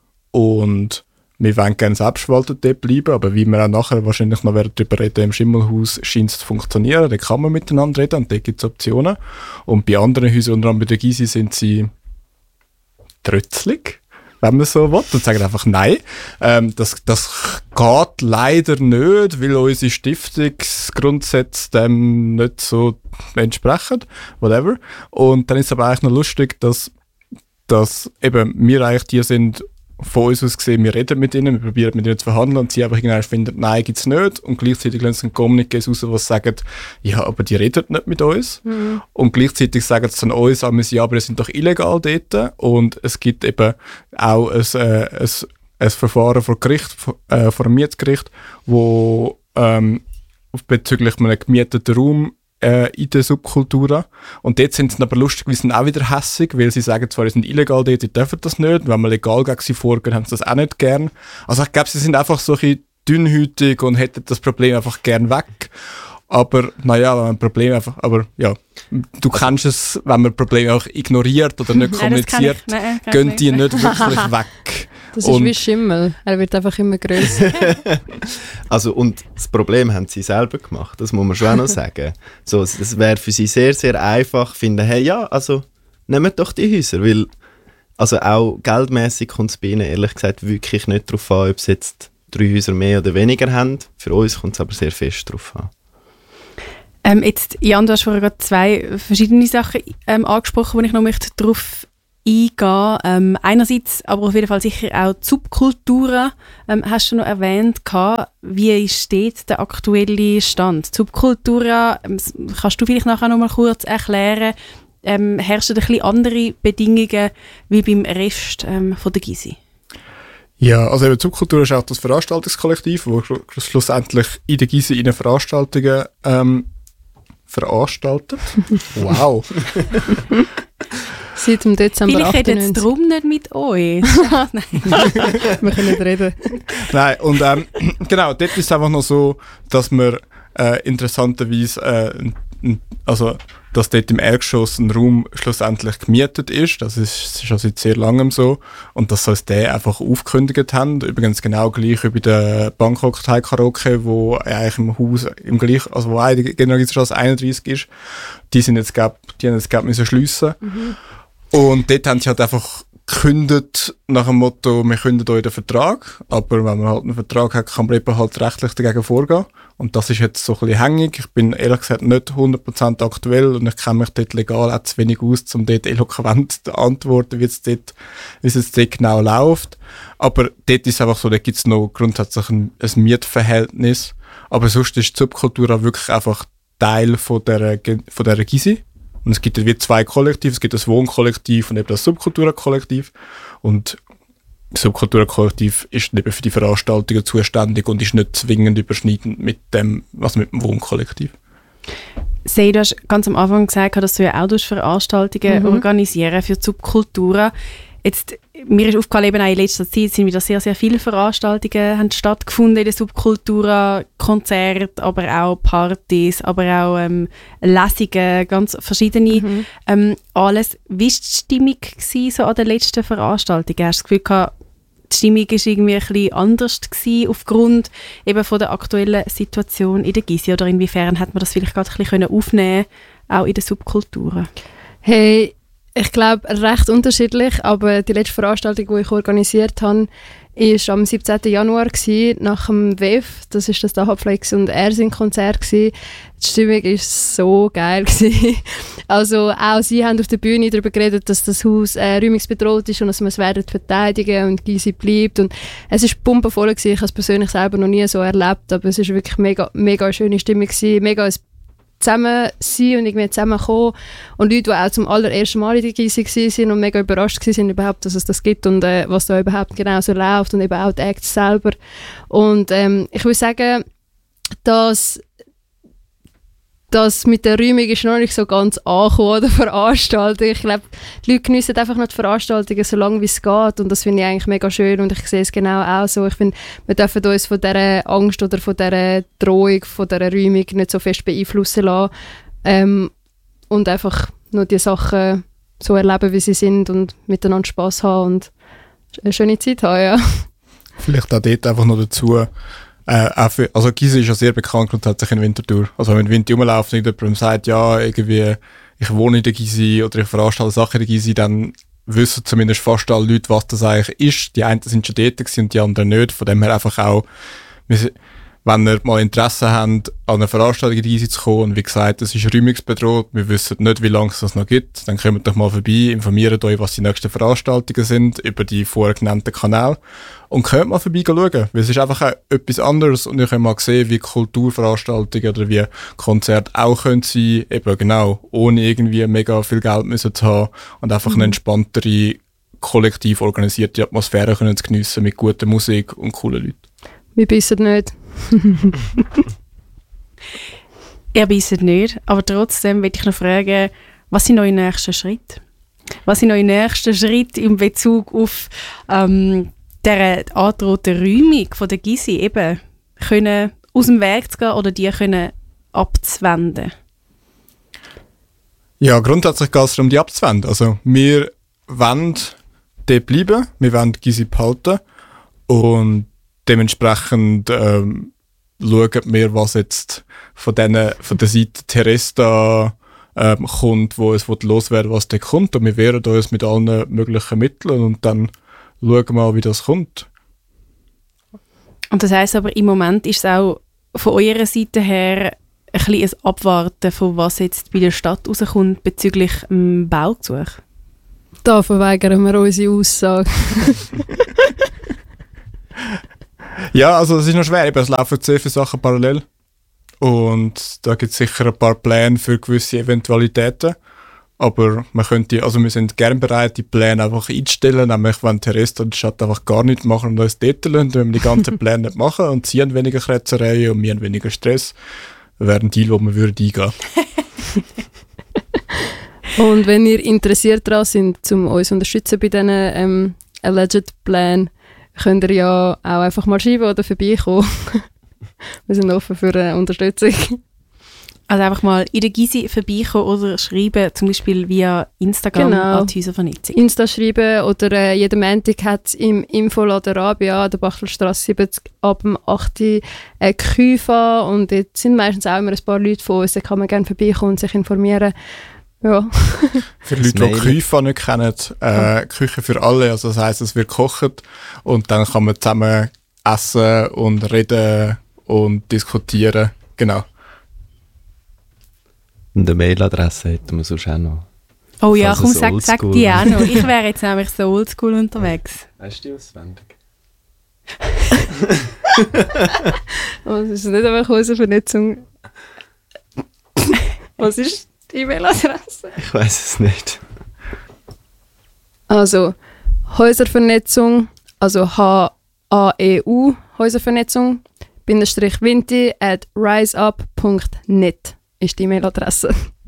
und wir wollen gerne selbstverwaltet dort bleiben, aber wie wir auch nachher wahrscheinlich noch darüber reden, im Schimmelhaus scheint es zu funktionieren, da kann man miteinander reden und dort gibt es Optionen. Und bei anderen Häusern, unter anderem bei der Gysi, sind sie trötzlig, wenn man so will, und sagen einfach nein. Ähm, das, das geht leider nicht, weil unsere Stiftungsgrundsätze dem nicht so entsprechen, whatever. Und dann ist es aber eigentlich noch lustig, dass, dass eben wir eigentlich die sind, von uns aus gesehen, wir reden mit ihnen, wir probieren mit ihnen zu verhandeln und sie einfach irgendwann finden, nein, gibt es nicht. Und gleichzeitig lassen sie Kommunikés raus, die sagen, ja, aber die reden nicht mit uns. Mhm. Und gleichzeitig sagen sie dann uns, ja, aber wir sind doch illegal dort. Und es gibt eben auch ein, äh, ein, ein Verfahren vor Gericht, äh, vor einem Mietgericht, wo ähm, bezüglich einem gemieteten Raum in der Subkultur. Und dort sind sie aber lustig, wir sind auch wieder hässig, weil sie sagen zwar, sie sind illegal dort, die dürfen das nicht. Und wenn wir legal gegen sie vorgehen, haben sie das auch nicht gern. Also ich glaube, sie sind einfach so ein bisschen dünnhütig und hätten das Problem einfach gern weg. Aber naja, wenn man Probleme einfach, aber ja, du kennst es, wenn man Probleme auch ignoriert oder nicht kommuniziert, nein, ich, nein, gehen die nicht wirklich weg. Das ist und wie Schimmel, er wird einfach immer grösser. Also und das Problem haben sie selber gemacht, das muss man schon auch noch sagen. So, es wäre für sie sehr, sehr einfach, finden, hey ja, also nehmt doch die Häuser, weil also auch geldmässig kommt es bei ihnen ehrlich gesagt wirklich nicht darauf an, ob sie jetzt drei Häuser mehr oder weniger haben. Für uns kommt es aber sehr fest darauf an. Ähm, jetzt, Jan, du hast vorher gerade zwei verschiedene Sachen ähm, angesprochen, wo ich noch möchte darauf eingehen. Ähm, einerseits, aber auf jeden Fall sicher auch die Subkulturen, ähm, hast du noch erwähnt gehabt. Wie steht der aktuelle Stand? Subkulturen, ähm, kannst du vielleicht nachher noch mal kurz erklären, ähm, herrschen ein bisschen andere Bedingungen wie beim Rest ähm, von der Gysi? Ja, also eben die Subkultur ist auch das Veranstaltungskollektiv, wo schlussendlich in der Gysi in Veranstaltungen ähm, veranstaltet. Wow! Seit dem Dezember Vielleicht achtundneunzig. reden jetzt darum nicht mit euch. Nein. Wir können nicht reden. Nein, und ähm, genau, dort ist es einfach noch so, dass man äh, interessanterweise, äh, n- n- also dass dort im Erdgeschoss ein Raum schlussendlich gemietet ist. Das ist schon seit sehr langem so. Und dass sie uns den einfach aufgekündigt haben. Übrigens genau gleich wie bei der Bangkok Thai Karaoke, wo eigentlich im Haus, im gleich, also wo eine Generationsstraße einunddreissig ist. Die sind jetzt, glaub, die haben jetzt, glaub, müssen schliessen. Mhm. Und dort haben sie halt einfach gekündigt nach dem Motto, wir kündigen euch den Vertrag, aber wenn man halt einen Vertrag hat, kann man eben halt rechtlich dagegen vorgehen. Und das ist jetzt so ein bisschen hängig. Ich bin ehrlich gesagt nicht hundert Prozent aktuell und ich kenne mich dort legal auch zu wenig aus, um dort eloquent zu antworten, wie es dort, wie es jetzt dort genau läuft. Aber dort ist es einfach so, da gibt es noch grundsätzlich ein, ein Mietverhältnis. Aber sonst ist die Subkultur auch wirklich einfach Teil von der, von der Gysi. Und es gibt wie zwei Kollektive, es gibt das Wohnkollektiv und eben das Subkulturkollektiv. Und das Subkulturkollektiv ist eben für die Veranstaltungen zuständig und ist nicht zwingend überschneidend mit dem, was mit dem Wohnkollektiv. Sei, du hast ganz am Anfang gesagt, dass du ja auch Veranstaltungen mhm. organisieren für die Subkulturen. Jetzt, mir ist aufgefallen, eben auch in letzter Zeit sind wieder sehr, sehr viele Veranstaltungen haben stattgefunden in der Subkultur, Konzerte, aber auch Partys, aber auch ähm, Lesungen, ganz verschiedene, mhm. ähm, alles. Wie war die Stimmung gewesen, so an den letzten Veranstaltungen? Hast du das Gefühl gehabt, die Stimmung war irgendwie ein bisschen anders gewesen, aufgrund eben von der aktuellen Situation in der Gysi? Oder inwiefern hat man das vielleicht gerade ein bisschen aufnehmen können, auch in den Subkulturen? Hey, ich glaube, recht unterschiedlich, aber die letzte Veranstaltung, die ich organisiert habe, war am siebzehnten Januar gewesen, nach dem W E F. Das war das Dachapflex und er sind Konzert gewesen. Die Stimmung war so geil gewesen. Also auch sie haben auf der Bühne darüber geredet, dass das Haus äh, räumungsbedroht ist und dass wir es werden verteidigen und Gysi bleibt. Und es war pumpenvoll gewesen. Ich habe es persönlich selber noch nie so erlebt, aber es war wirklich mega, mega eine schöne Stimmung gewesen, mega ein zusammen sein und irgendwie zusammenkommen. Und Leute, die auch zum allerersten Mal in der Gysi waren und mega überrascht waren, überhaupt, dass es das gibt und äh, was da überhaupt genau so läuft und eben auch die Acts selber. Und ähm, ich würde sagen, dass das mit der Räumung ist noch nicht so ganz angekommen an der Veranstaltung. Ich glaube, die Leute geniessen einfach noch die Veranstaltungen so lange wie es geht und das finde ich eigentlich mega schön und ich sehe es genau auch so. Ich finde, wir dürfen uns von dieser Angst oder von dieser Drohung, von dieser Räumung nicht so fest beeinflussen lassen ähm, und einfach nur die Sachen so erleben, wie sie sind und miteinander Spass haben und eine schöne Zeit haben, ja. Vielleicht auch dort einfach noch dazu, Äh, auch für, also Gysi ist ja sehr bekannt grundsätzlich in Winterthur. Also wenn Winter rumläuft und jemand sagt, ja, irgendwie, ich wohne in der Gysi oder ich veranstalte Sachen in der Gysi, dann wissen zumindest fast alle Leute, was das eigentlich ist. Die einen sind schon dort gewesen und die anderen nicht. Von dem her einfach auch, wenn ihr mal Interesse habt, an einer Veranstaltung in die Gysi zu kommen, und wie gesagt, es ist räumungsbedroht, wir wissen nicht, wie lange es das noch gibt, dann kommt doch mal vorbei, informiert euch, was die nächsten Veranstaltungen sind, über die vorher genannten Kanäle, und könnt mal vorbei schauen, weil es ist einfach auch etwas anderes, und ihr könnt mal sehen, wie Kulturveranstaltungen oder wie Konzerte auch können sein, eben genau, ohne irgendwie mega viel Geld müssen zu haben, und einfach mhm. eine entspanntere, kollektiv organisierte Atmosphäre können zu geniessen mit guter Musik und coolen Leuten. Wir bissen nicht. Ihr bisset nicht, aber trotzdem möchte ich noch fragen, was sind eure nächsten Schritte? Was sind eure nächsten Schritte in Bezug auf ähm, diese angedrohte Räumung von der Gysi, eben können aus dem Weg zu gehen oder die können abzuwenden? Ja, grundsätzlich geht es darum, die abzuwenden. Also wir wollen dort bleiben, wir wollen die Gysi behalten und dementsprechend ähm, schauen wir, was jetzt von, denen, von der Seite Teresta ähm, kommt, wo es loswerden will, was da kommt. Und wir wehren uns mit allen möglichen Mitteln und dann schauen wir mal, wie das kommt. Und das heisst aber, im Moment ist es auch von eurer Seite her ein bisschen ein Abwarten, von was jetzt bei der Stadt rauskommt bezüglich dem Baugesuch? Da verweigern wir unsere Aussage. Ja, also es ist noch schwer, eben, es laufen sehr viele Sachen parallel und da gibt es sicher ein paar Pläne für gewisse Eventualitäten, aber man könnte, also wir sind gerne bereit, die Pläne einfach einzustellen, nämlich wenn Teresta die Stadt einfach gar nicht machen und uns dort lassen, wenn wir die ganzen Pläne nicht machen und sie haben weniger Kretzereien und wir haben weniger Stress, wäre ein Deal, wo man würde eingehen. Und wenn ihr interessiert daran seid, um uns zu unterstützen bei diesen ähm, Alleged Plänen, könnt ihr ja auch einfach mal schreiben oder vorbeikommen. Wir sind offen für eine Unterstützung. Also einfach mal in der Gysi vorbeikommen oder schreiben, zum Beispiel via Instagram Genau. an die Häuservernetzung. Insta schreiben oder äh, jeden Montag hat es im Infoladen Rabia an der Bachtelstrasse siebzig ab dem acht Uhr äh, Küfa und dort sind meistens auch immer ein paar Leute von uns, da kann man gerne vorbeikommen und sich informieren. Ja. Für Leute, die Küfa nicht kennen, äh, Küche für alle, also das heisst, es wird gekocht und dann kann man zusammen essen und reden und diskutieren, genau. Und eine Mailadresse hätten wir sonst auch noch. Oh ja, Falls komm, es sag, sag oldschool- die auch noch. Ich wäre jetzt nämlich so oldschool unterwegs. Weißt du die auswendig? Was ist nicht einfach unsere Vernetzung? Was ist die E-Mail-Adresse? Ich weiß es nicht. Also Häuservernetzung, also H A E U, Häuservernetzung, Bindestrich Vinti at riseup punkt net ist die E-Mail-Adresse.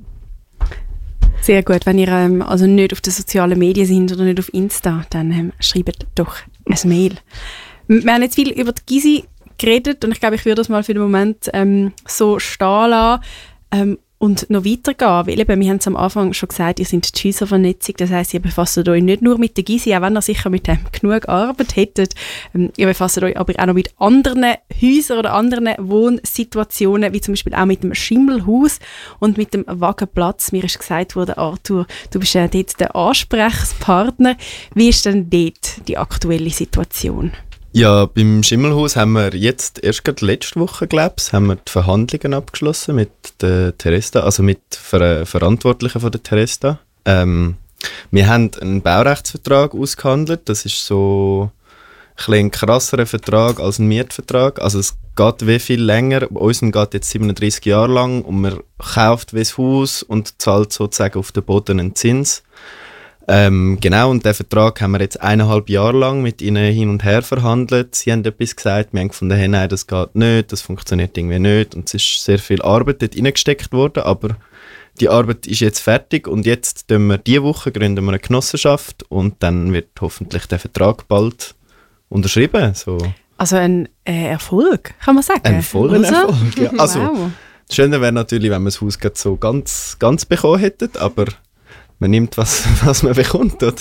Sehr gut, wenn ihr ähm, also nicht auf den sozialen Medien seid oder nicht auf Insta, dann ähm, schreibt doch ein Mail. Wir haben jetzt viel über die Gysi geredet und ich glaube, ich würde das mal für den Moment ähm, so stehen lassen ähm, und noch weitergehen, weil eben, wir haben es am Anfang schon gesagt, ihr seid die Häuservernetzung, das heisst, ihr befasst euch nicht nur mit der Gysi, auch wenn ihr sicher mit dem genug Arbeit hättet, ähm, ihr befasst euch aber auch noch mit anderen Häusern oder anderen Wohnsituationen, wie zum Beispiel auch mit dem Schimmelhaus und mit dem Wagenplatz. Mir ist gesagt worden, Arthur, du bist ja dort der Ansprechpartner. Wie ist denn dort die aktuelle Situation? Ja, beim Schimmelhaus haben wir jetzt erst gerade letzte Woche, glaube ich, haben wir die Verhandlungen abgeschlossen mit der Teresta, also mit Ver Verantwortlichen von der Teresta. Ähm, wir haben einen Baurechtsvertrag ausgehandelt, das ist so ein bisschen ein krasserer Vertrag als ein Mietvertrag. Also es geht wie viel länger, bei uns geht jetzt siebenunddreissig Jahre lang und man kauft wie das Haus und zahlt sozusagen auf den Boden einen Zins. Ähm, genau, und den Vertrag haben wir jetzt eineinhalb Jahre lang mit ihnen hin und her verhandelt. Sie haben etwas gesagt, wir haben gefunden, hey, nein, das geht nicht, das funktioniert irgendwie nicht. Und es ist sehr viel Arbeit dort reingesteckt worden, aber die Arbeit ist jetzt fertig und jetzt gründen wir diese Woche gründen wir eine Genossenschaft und dann wird hoffentlich der Vertrag bald unterschrieben. So. Also ein äh, Erfolg, kann man sagen. Ein voller Oder so? Erfolg. Ja. Also, Wow. das Schöne wäre natürlich, wenn wir das Haus gerade so ganz, ganz bekommen hätten, aber man nimmt, was, was man bekommt. Oder?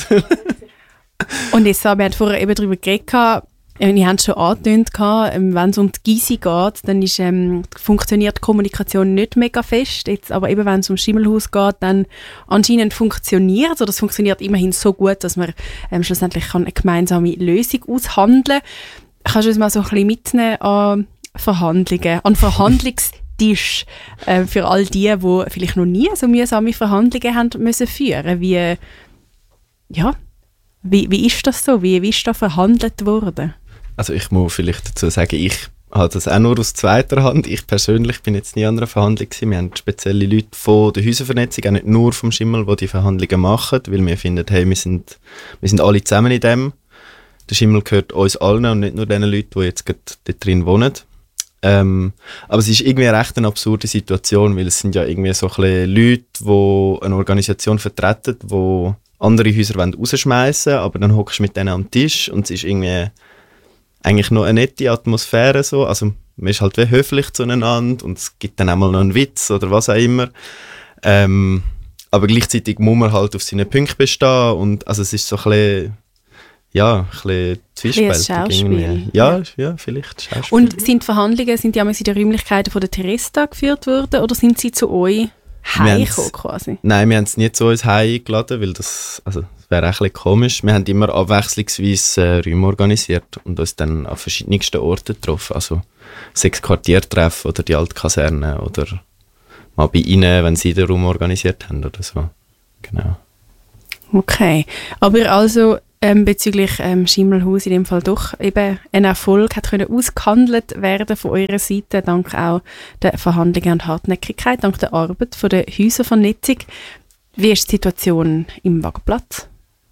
Und jetzt, wir haben vorher eben darüber geredet, ich habe es schon angetönt, wenn es um die Gysi geht, dann ist, ähm, funktioniert die Kommunikation nicht mega fest. Jetzt, aber eben, wenn es um Schimmelhaus geht, dann anscheinend funktioniert es, oder es funktioniert immerhin so gut, dass man ähm, schlussendlich kann eine gemeinsame Lösung aushandeln kann. Kannst du uns mal so ein bisschen mitnehmen an Verhandlungen, an Verhandlungstisch äh, für all die, die vielleicht noch nie so mühsame Verhandlungen haben müssen führen. Wie, ja, wie, wie ist das so? Wie, wie ist da verhandelt worden? Also ich muss vielleicht dazu sagen, ich habe das auch nur aus zweiter Hand. Ich persönlich bin jetzt nie an einer Verhandlung gewesen. Wir haben spezielle Leute von der Häuservernetzung, auch nicht nur vom Schimmel, die die Verhandlungen machen, weil wir finden, hey, wir sind, wir sind alle zusammen in dem. Der Schimmel gehört uns allen und nicht nur den Leuten, die jetzt gerade dort drin wohnen. Ähm, aber es ist irgendwie eine recht eine absurde Situation, weil es sind ja irgendwie so ein bisschen Leute, die eine Organisation vertreten, die andere Häuser rausschmeißen wollen, aber dann hockst du mit denen am Tisch und es ist irgendwie eigentlich noch eine nette Atmosphäre so. Also man ist halt wie höflich zueinander und es gibt dann auch mal noch einen Witz oder was auch immer. Ähm, aber gleichzeitig muss man halt auf seinen Punkten bestehen und also es ist so ein bisschen, ja, ein bisschen zwiespältig. Ein Schauspiel. Irgendwie. Ja, ja, vielleicht Schauspiel. Und sind die Verhandlungen, sind die einmal in den Räumlichkeiten von der Teresta geführt worden oder sind sie zu euch heimgekommen quasi? Nein, wir haben es nie zu uns heim eingeladen, weil das, also, das wäre auch ein bisschen komisch. Wir haben immer abwechslungsweise äh, Räume organisiert und uns dann an verschiedensten Orten getroffen. Also sechs Quartiertreffen oder die Altkaserne oder mal bei ihnen, wenn sie den Raum organisiert haben oder so. Genau. Okay, aber also ähm, bezüglich ähm, Schimmelhaus in dem Fall doch eben ein Erfolg hat können ausgehandelt werden von eurer Seite, dank auch der Verhandlungen und Hartnäckigkeit, dank der Arbeit von der Häuservernetzung. Wie ist die Situation im Wagenplatz?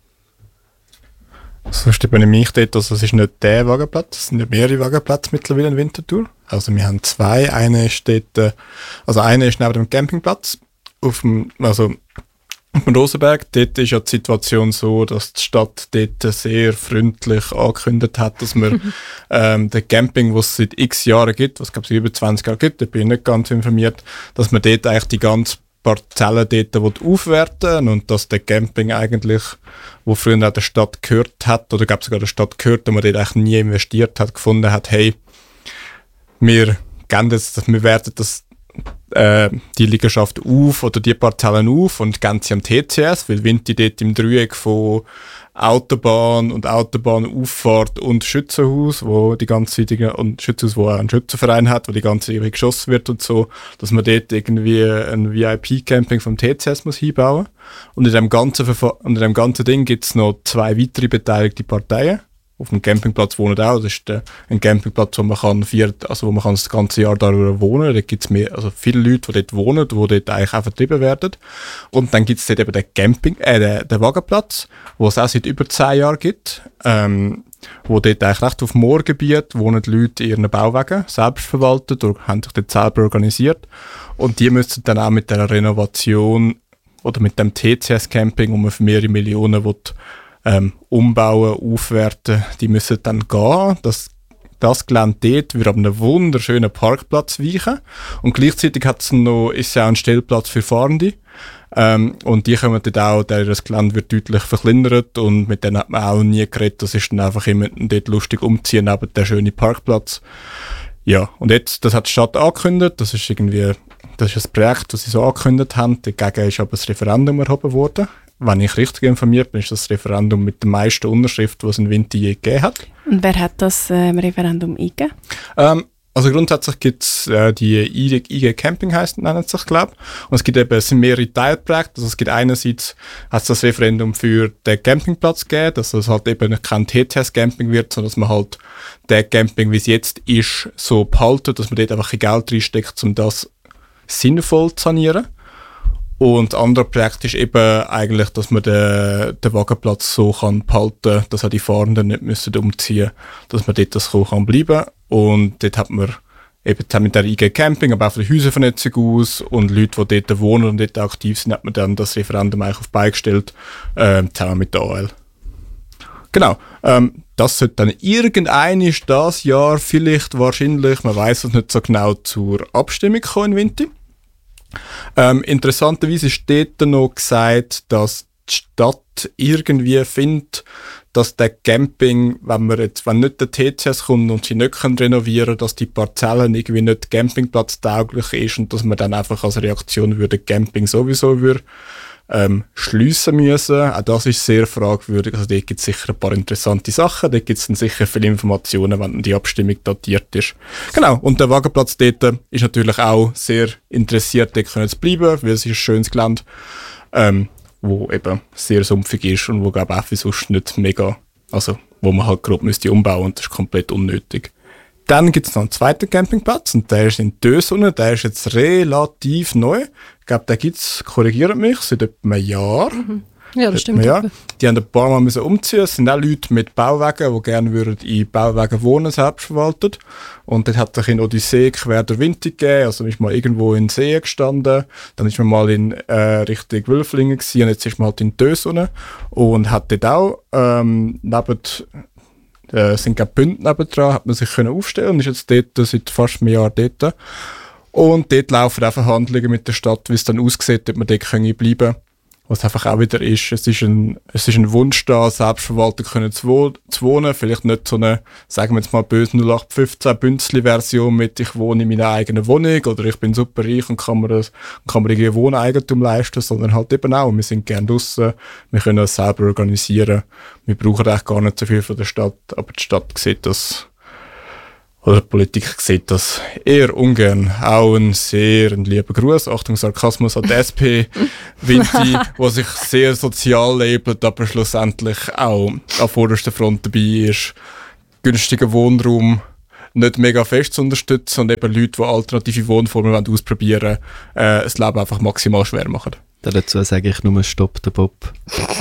Sonst übernehme ich dort, also es ist nicht der Wagenplatz, es sind nicht mehrere Wagenplätze mittlerweile in Winterthur. Also wir haben zwei, eine ist dort, äh, also eine ist neben dem Campingplatz, auf dem, also auf dem Rosenberg. Dort ist ja die Situation so, dass die Stadt dort sehr freundlich angekündigt hat, dass wir ähm, den Camping, was es seit x Jahren gibt, was glaube ich über zwanzig Jahre gibt, da bin ich nicht ganz informiert, dass man dort eigentlich die ganze Parzellen dort aufwerten und dass der Camping eigentlich, wo früher auch der Stadt gehört hat, oder glaube sogar der Stadt gehört, und man dort eigentlich nie investiert hat, gefunden hat, hey, wir geben jetzt, wir werten das, äh, die Liegenschaft auf oder die Parzellen auf und geben sie am T C S, weil Winti dort im Dreieck von Autobahn und Autobahnauffahrt und Schützenhaus, wo die ganze Zeit, und Schützenhaus, wo auch ein Schützenverein hat, wo die ganze Zeit geschossen wird und so, dass man dort irgendwie ein V I P-Camping vom T C S muss hinbauen. Und in dem ganzen, Verfa- und in dem ganzen Ding gibt es noch zwei weitere beteiligte Parteien. Auf dem Campingplatz wohnen auch. Das ist der, ein Campingplatz, wo man kann vier, also wo man kann das ganze Jahr darüber wohnen. Da gibt es mehr, also viele Leute, die dort wohnen, die dort eigentlich auch vertrieben werden. Und dann gibt es dort eben den Camping, äh, den, den Wagenplatz, wo es auch seit über zehn Jahren gibt. Ähm, wo dort eigentlich recht auf Moorgebiet wohnen die Leute in ihren Bauwagen, selbst verwaltet oder haben sich dort selber organisiert. Und die müssen dann auch mit der Renovation oder mit dem T C S-Camping, wo man für mehrere Millionen will, Ähm, umbauen, aufwerten, die müssen dann gehen. Das, das Gelände dort wird aber einen wunderschönen Parkplatz weichen. Und gleichzeitig hat's noch, ist es ja auch ein Stellplatz für Fahrende. Ähm, und die kommen dort auch, der, das Gelände wird deutlich verkleinert und mit denen hat man auch nie geredet. Das ist dann einfach immer dort lustig umziehen, neben der schönen Parkplatz. Ja, und jetzt, das hat die Stadt angekündigt, das ist irgendwie, das ist ein Projekt, das sie so angekündigt haben. Dagegen ist aber das Referendum erhoben worden. Wenn ich richtig informiert bin, ist das Referendum mit den meisten Unterschriften, was es in Winti je gegeben hat. Und wer hat das äh, Referendum eingegeben? Ähm, also grundsätzlich gibt es äh, die I G Camping heisst, nennen es sich, glaube ich. Und es gibt eben, es sind mehrere Teilprojekte. Also es gibt einerseits, hat es das Referendum für den Campingplatz gegeben, dass es halt eben kein T C S-Camping wird, sondern dass man halt den Camping, wie es jetzt ist, so behalten, dass man dort einfach ein Geld reinsteckt, um das sinnvoll zu sanieren. Und das andere Projekt ist eben eigentlich, dass man den, den Wagenplatz so kann behalten, dass auch die Fahrenden nicht müssen umziehen müssen, dass man dort das kann bleiben. Und dort hat man eben mit der I G Camping, aber auch von der Häuservernetzung aus und Leute, die dort wohnen und dort aktiv sind, hat man dann das Referendum eigentlich auf die Beine gestellt, äh, zusammen mit der A L. Genau, ähm, das sollte dann irgendein das Jahr vielleicht, wahrscheinlich, man weiss es nicht so genau, zur Abstimmung kommen in Winti. Ähm, interessanterweise ist dort noch gesagt, dass die Stadt irgendwie findet, dass der Camping, wenn man jetzt, wenn nicht der T C S kommt und sie nicht können renovieren, dass die Parzellen irgendwie nicht campingplatztauglich ist und dass man dann einfach als Reaktion würde Camping sowieso würde ähm, schliessen müssen. Auch das ist sehr fragwürdig. Also dort gibt es sicher ein paar interessante Sachen. Dort gibt es dann sicher viele Informationen, wenn die Abstimmung datiert ist. Genau. Und der Wagenplatz dort ist natürlich auch sehr interessiert, dort können zu bleiben, weil es ist ein schönes Gelände, ähm, wo eben sehr sumpfig ist und wo, glaube ich, auch für sonst nicht mega, also wo man halt grob müsste umbauen und das ist komplett unnötig. Dann gibt es noch einen zweiten Campingplatz und der ist in Dösunne, der ist jetzt relativ neu. Ich glaube, den gibt es, korrigiert mich, seit etwa einem Jahr. Mhm. Ja, das stimmt. Ja. Die haben ein paar Mal müssen umziehen. Es sind auch Leute mit Bauwagen, die gerne würden in Bauwagen wohnen, selbstverwaltet. Und dann hat sich in Odyssee quer der Winter gegeben. Also ist man irgendwo in See gestanden. Dann ist man mal in äh, Richtung Wülflingen gewesen. Und jetzt ist man halt in Dösunne. Und hat dort auch ähm, neben äh, sind gerade Bünde nebendran, hat man sich können aufstellen und ist jetzt dort seit fast einem Jahr dort. Und dort laufen auch Verhandlungen mit der Stadt, wie es dann aussieht, ob man dort bleiben können. Was einfach auch wieder ist, es ist ein, es ist ein Wunsch da, selbstverwaltet können zu, wo, zu wohnen. Vielleicht nicht so eine, sagen wir jetzt mal böse null acht fünfzehn Bünzli-Version mit ich wohne in meiner eigenen Wohnung oder ich bin super reich und kann mir, das, kann mir irgendwie Wohneigentum leisten, sondern halt eben auch, wir sind gerne draussen, wir können das selber organisieren. Wir brauchen eigentlich gar nicht so viel von der Stadt, aber die Stadt sieht das oder die Politik sieht das eher ungern. Auch ein sehr ein lieber Gruß, Achtung Sarkasmus an die S P, Vinti, der sich sehr sozial labelt, aber schlussendlich auch an vorderster Front dabei ist, günstiger Wohnraum nicht mega fest zu unterstützen und eben Leute, die alternative Wohnformen ausprobieren wollen, äh, das Leben einfach maximal schwer machen. Dazu sage ich nur Stopp, der Bob.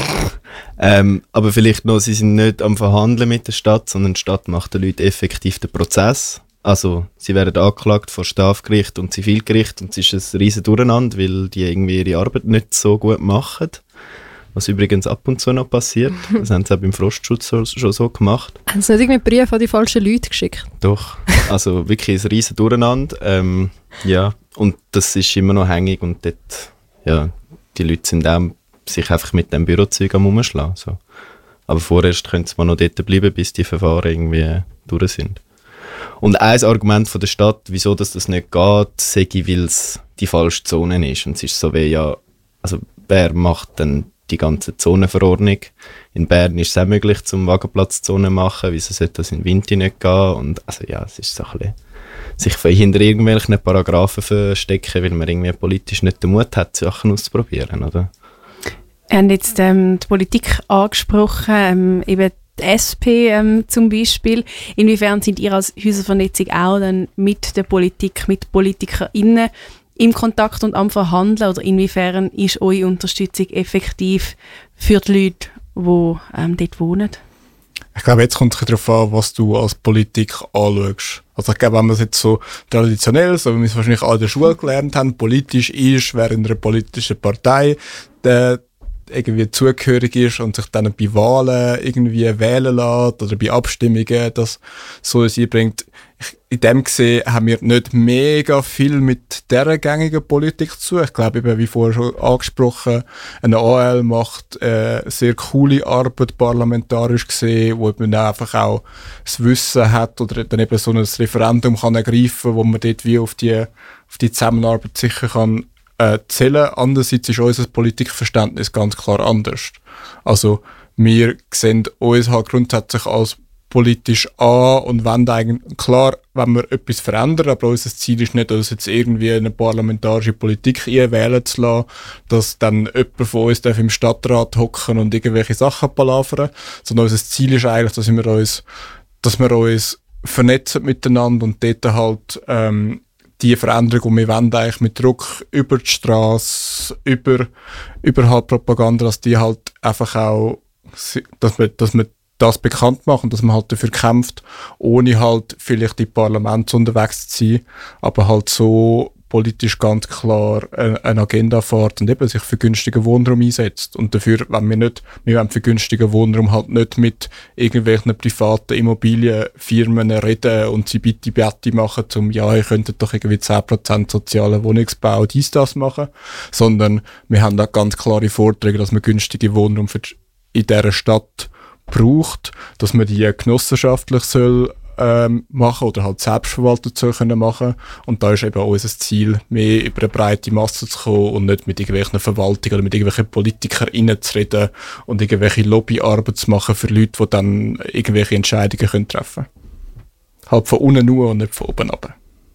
ähm, aber vielleicht noch, sie sind nicht am Verhandeln mit der Stadt, sondern die Stadt macht den Leuten effektiv den Prozess. Also sie werden angeklagt vor Strafgericht und Zivilgericht und es ist ein riesen Durcheinander, weil die irgendwie ihre Arbeit nicht so gut machen. Was übrigens ab und zu noch passiert. Das haben sie auch beim Frostschutz so, schon so gemacht. Haben sie nicht irgendwie Briefe an die falschen Leute geschickt? Doch, also wirklich ein riesen Durcheinander. Ähm, ja, und das ist immer noch hängig und dort, ja, die Leute sind auch sich einfach mit dem Bürozeug am Umschlagen. So. Aber vorerst können sie mal noch dort bleiben, bis die Verfahren irgendwie durch sind. Und ein Argument von der Stadt, wieso das, das nicht geht, sage ich, weil es die falsche Zone ist. Und es ist so wie, ja, also wer macht denn die ganze Zonenverordnung? In Bern ist es auch möglich, zum Wagenplatzzone zu machen, wieso sollte das in Vinti nicht gehen? Und also ja, es ist so ein bisschen sich hinter irgendwelchen Paragraphen verstecken, weil man irgendwie politisch nicht den Mut hat, Sachen auszuprobieren, oder? Wir haben jetzt ähm, die Politik angesprochen, ähm, eben die S P ähm, zum Beispiel. Inwiefern sind ihr als Häuservernetzung auch dann mit der Politik, mit PolitikerInnen im Kontakt und am Verhandeln? Oder inwiefern ist eure Unterstützung effektiv für die Leute, die ähm, dort wohnen? Ich glaube, jetzt kommt es darauf an, was du als Politik anschaust. Also ich glaube, wenn man es jetzt so traditionell, so wie wir es wahrscheinlich alle in der Schule gelernt haben, politisch ist, wer in einer politischen Partei der irgendwie zugehörig ist und sich dann bei Wahlen irgendwie wählen lässt oder bei Abstimmungen das so es einbringt. In dem gesehen haben wir nicht mega viel mit dieser gängigen Politik zu. Ich glaube, eben, wie vorher schon angesprochen, eine A L macht äh, sehr coole Arbeit parlamentarisch gesehen, wo man einfach auch das Wissen hat oder dann eben so ein Referendum kann ergreifen, wo man dort wie auf die, auf die Zusammenarbeit sicher kann äh, zählen. Andererseits ist unser Politikverständnis ganz klar anders. Also wir sehen uns halt grundsätzlich als politisch an und wollen eigentlich, klar, wenn wir etwas verändern, aber unser Ziel ist nicht, uns jetzt irgendwie eine parlamentarische Politik einwählen zu lassen, dass dann jemand von uns darf im Stadtrat hocken und irgendwelche Sachen palavern, sondern unser Ziel ist eigentlich, dass wir uns, dass wir uns vernetzen miteinander und dort halt ähm, die Veränderung, die wir wollen, eigentlich mit Druck über die Straße, über, über halt Propaganda, dass die halt einfach auch, dass wir, dass wir das bekannt machen, dass man halt dafür kämpft, ohne halt vielleicht im Parlament unterwegs zu sein, aber halt so politisch ganz klar eine Agenda fährt und eben sich für günstigen Wohnraum einsetzt. Und dafür, wenn wir nicht, wir wollen für günstigen Wohnraum halt nicht mit irgendwelchen privaten Immobilienfirmen reden und sie bitte bitte machen, zum, ja, ihr könntet doch irgendwie zehn Prozent sozialen Wohnungsbau dies, das machen, sondern wir haben da ganz klare Vorträge, dass wir günstige Wohnraum für in dieser Stadt braucht, dass man die genossenschaftlich soll ähm, machen oder halt selbstverwaltet soll können machen. Und da ist eben unser Ziel, mehr über eine breite Masse zu kommen und nicht mit irgendwelchen Verwaltungen oder mit irgendwelchen PolitikerInnen zu reden und irgendwelche Lobbyarbeit zu machen für Leute, die dann irgendwelche Entscheidungen können treffen können. Halt von unten nur und nicht von oben runter.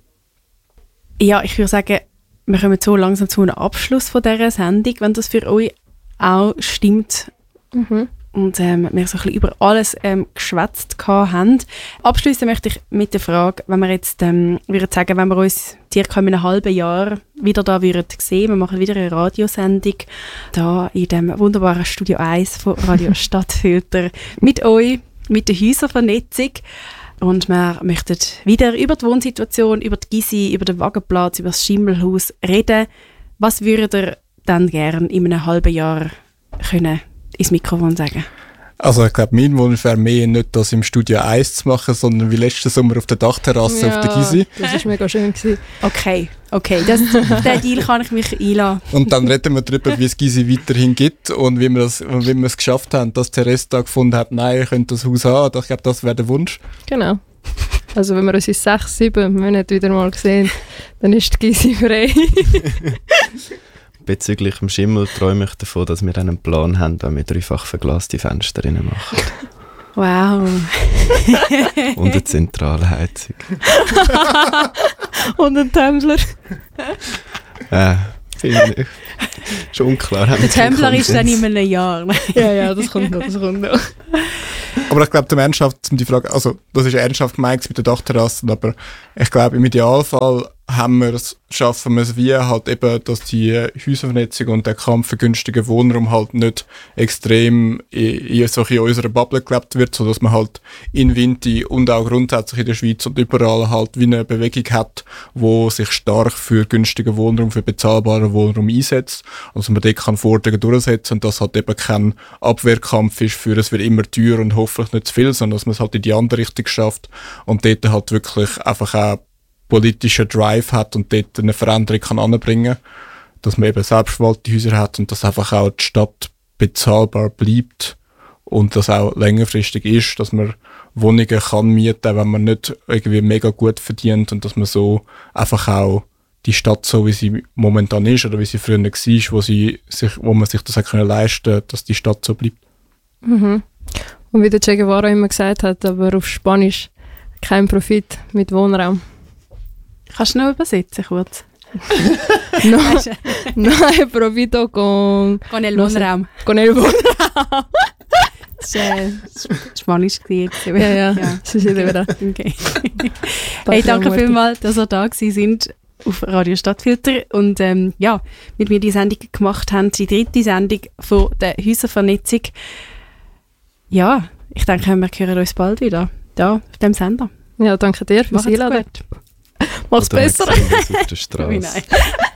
Ja, ich würde sagen, wir kommen so langsam zu einem Abschluss von dieser Sendung, wenn das für euch auch stimmt. Mhm. Und ähm, wir so ein bisschen über alles ähm, geschwätzt haben. Abschließen möchte ich mit der Frage, wenn wir jetzt ähm, würden sagen, wenn wir uns circa in einem halben Jahr wieder da würden sehen, wir machen wieder eine Radiosendung da in dem wunderbaren Studio eins von Radio Stadtfilter mit euch, mit der Häuservernetzung. Und wir möchten wieder über die Wohnsituation, über die Gysi, über den Wagenplatz, über das Schimmelhaus reden. Was würdet ihr dann gerne in einem halben Jahr können ins Mikrofon sagen? Also ich glaube, mein Wunsch wäre mehr nicht das im Studio eins zu machen, sondern wie letzten Sommer auf der Dachterrasse ja, auf der Gysi. Das war mega schön gewesen. Okay, okay, das, auf diesen Deal kann ich mich einlassen. Und dann reden wir darüber, wie es Gysi weiterhin gibt und wie wir, das, wie wir es geschafft haben, dass Therese da gefunden hat, nein, ihr könnt das Haus haben. Ich glaube, das wäre der Wunsch. Genau. Also wenn wir uns in sechs, sieben Monaten wieder mal sehen, dann ist die Gysi frei. Bezüglich dem Schimmel träume ich davon, dass wir einen Plan haben, wenn wir dreifach verglaste Fenster rein machen. Wow. Und eine zentrale Heizung. Und ein Tumblr. Äh, finde ich. Ist unklar. Der Tumblr ist dann in einem Jahr. Ja, ja, das kommt noch, das kommt noch. Aber ich glaube, die Ernsthaft, um die Frage, also das ist ernsthaft gemeint mit den Dachterrassen, aber ich glaube, im Idealfall haben wir es, schaffen wir es wie halt eben, dass die Häuservernetzung und der Kampf für günstige Wohnraum halt nicht extrem in, in, so in unserer Bubble gelebt wird, sodass man halt in Vinti und auch grundsätzlich in der Schweiz und überall halt wie eine Bewegung hat, wo sich stark für günstigen Wohnraum, für bezahlbaren Wohnraum einsetzt. Also man dort kann Forderungen durchsetzen und das halt eben kein Abwehrkampf ist für es wird immer teuer und hoffentlich nicht zu viel, sondern dass man es halt in die andere Richtung schafft und dort halt wirklich einfach auch politischer Drive hat und dort eine Veränderung kann anbringen, dass man eben selbstverwaltete Häuser hat und dass einfach auch die Stadt bezahlbar bleibt und das auch längerfristig ist, dass man Wohnungen kann mieten, wenn man nicht irgendwie mega gut verdient und dass man so einfach auch die Stadt so, wie sie momentan ist oder wie sie früher war, wo, sie sich, wo man sich das auch können leisten konnte, dass die Stadt so bleibt. Mhm. Und wie der Che Guevara immer gesagt hat, aber auf Spanisch, kein Profit mit Wohnraum. Kannst du noch übersetzen, kurz? no, no hay profito con... Con el no sé, Wohnraum. Con el Wohnraum. Das war äh, Spanisch. Ja, ja, ja. das ist wieder wahr. Okay. Hey, danke vielmals, dass ihr da gewesen sind auf Radio Stadtfilter und ähm, ja, mit mir die Sendung gemacht haben, die dritte Sendung von der Häuservernetzung. Ja, ich denke, wir hören uns bald wieder da auf dem Sender. Ja, danke dir fürs Macht's Einladen. gut. Mach's Oder besser. wir sehen uns auf der Oh, Straße. nein.